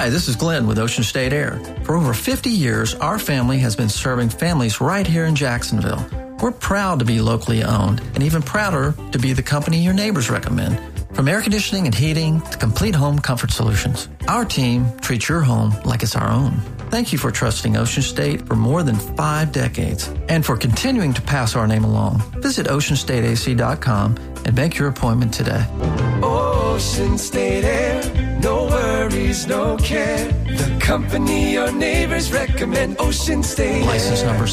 Hi, this is Glenn with Ocean State Air. For over 50 years, our family has been serving families right here in Jacksonville. We're proud to be locally owned and even prouder to be the company your neighbors recommend. From air conditioning and heating to complete home comfort solutions, our team treats your home like it's our own. Thank you for trusting Ocean State for more than 5 decades and for continuing to pass our name along. Visit oceanstateac.com and make your appointment today. Ocean State Air, no worries, no care. The company your neighbors recommend, Ocean State Air. License number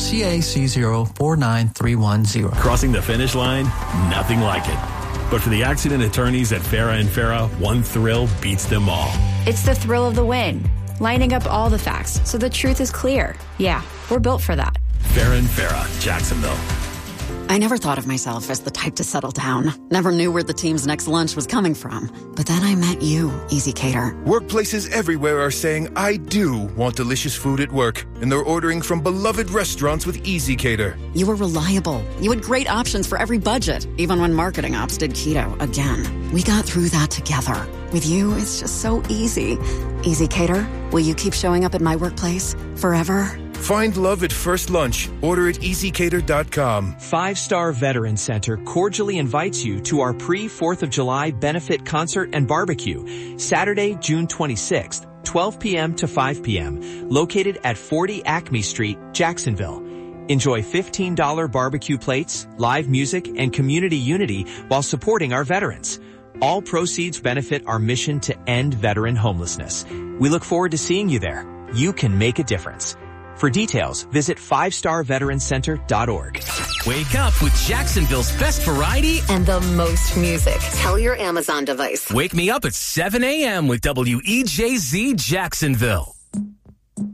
CAC049310. Crossing the finish line, nothing like it. But for the accident attorneys at Farah & Farah, one thrill beats them all. It's the thrill of the win. Lining up all the facts so the truth is clear. Yeah, we're built for that. Farah & Farah, Jacksonville. I never thought of myself as the type to settle down. Never knew where the team's next lunch was coming from. But then I met you, Easy Cater. Workplaces everywhere are saying, I do want delicious food at work. And they're ordering from beloved restaurants with Easy Cater. You were reliable. You had great options for every budget, even when marketing ops did keto again. We got through that together. With you, it's just so easy. Easy Cater, will you keep showing up at my workplace forever? Find love at first lunch. Order at easycater.com. 5-Star Veteran Center cordially invites you to our pre-4th of July benefit concert and barbecue, Saturday, June 26th, 12 p.m. to 5 p.m., located at 40 Acme Street, Jacksonville. Enjoy $15 barbecue plates, live music, and community unity while supporting our veterans. All proceeds benefit our mission to end veteran homelessness. We look forward to seeing you there. You can make a difference. For details, visit 5starveterancenter.org. Wake up with Jacksonville's best variety and the most music. Tell your Amazon device. Wake me up at 7 a.m. with WEJZ Jacksonville.